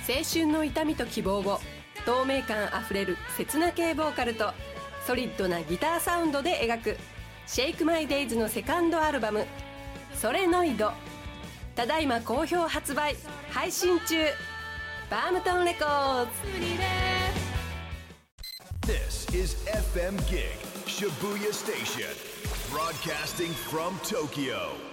青春の痛みと希望を透明感あふれる切な系ボーカルとソリッドなギターサウンドで描くシェイクマイデイズのセカンドアルバムソレノイド、ただいま好評発売配信中。バームトンレコーズ。 This is FM Gig Shibuya Station, broadcasting from Tokyo.